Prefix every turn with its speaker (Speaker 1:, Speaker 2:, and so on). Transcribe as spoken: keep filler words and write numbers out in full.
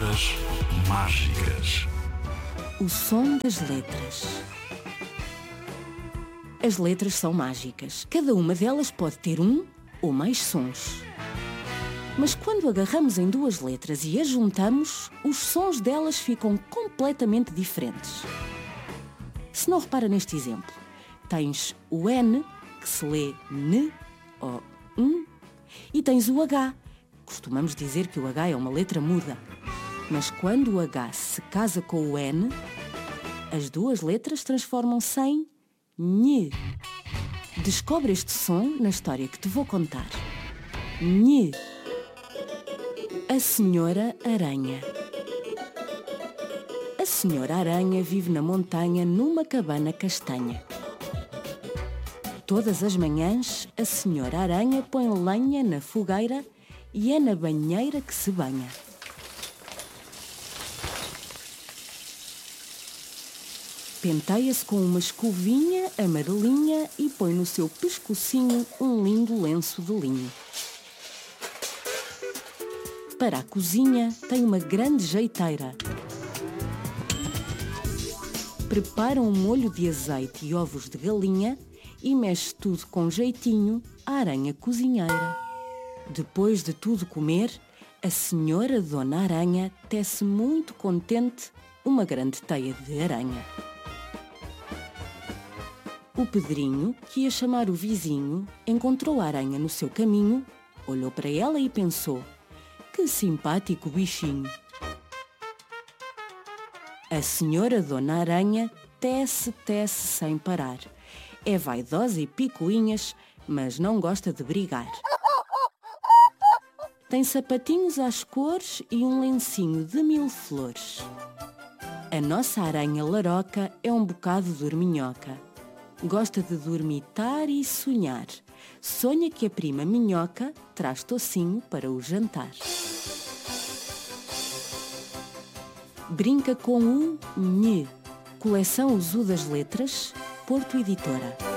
Speaker 1: Letras mágicas.
Speaker 2: O som das letras. As letras são mágicas. Cada uma delas pode ter um ou mais sons. Mas quando agarramos em duas letras e as juntamos, os sons delas ficam completamente diferentes. Se não repara neste exemplo, tens o N, que se lê N ou N, e tens o H. Costumamos dizer que o H é uma letra muda. Mas quando o H se casa com o N, as duas letras transformam-se em N. Descobre este som na história que te vou contar. N. A Senhora Aranha. A Senhora Aranha vive na montanha numa cabana castanha. Todas as manhãs, a Senhora Aranha põe lenha na fogueira e é na banheira que se banha. Penteia-se com uma escovinha amarelinha e põe no seu pescocinho um lindo lenço de linho. Para a cozinha, tem uma grande jeiteira. Prepara um molho de azeite e ovos de galinha e mexe tudo com jeitinho à aranha cozinheira. Depois de tudo comer, a senhora Dona Aranha tece muito contente uma grande teia de aranha. O Pedrinho, que ia chamar o vizinho, encontrou a aranha no seu caminho, olhou para ela e pensou: que simpático bichinho. A senhora Dona Aranha tece, tece sem parar. É vaidosa e picuinhas, mas não gosta de brigar. Tem sapatinhos às cores e um lencinho de mil flores. A nossa aranha laroca é um bocado dorminhoca. Gosta de dormitar e sonhar. Sonha que a prima minhoca traz tocinho para o jantar. Brinca com o N. Coleção O Zoo das Letras, Porto Editora.